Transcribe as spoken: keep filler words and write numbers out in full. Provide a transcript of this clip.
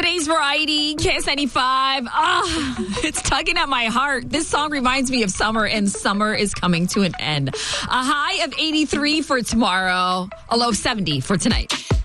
Today's Variety, K S ninety-five. Ah, it's tugging at my heart. This song reminds me of summer, and summer is coming to an end. A high of eighty-three for tomorrow, a low of seventy for tonight.